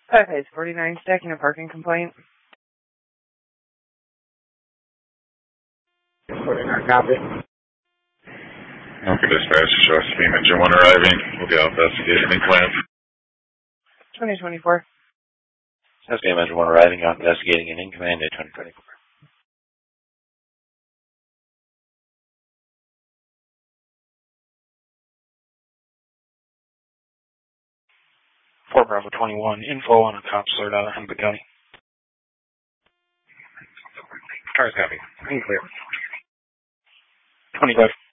Okay, it's 49 stacking a parking complaint. 49 copy. Okay, dispatch, show us beam engine 1 arriving. We'll be out investigating plan. 2024. South Beam Engine 1 arriving, out investigating and in command at 2024. 4 Bravo 21, info on a cop alert out of Hennepin County. Cars copy. Clear. 25.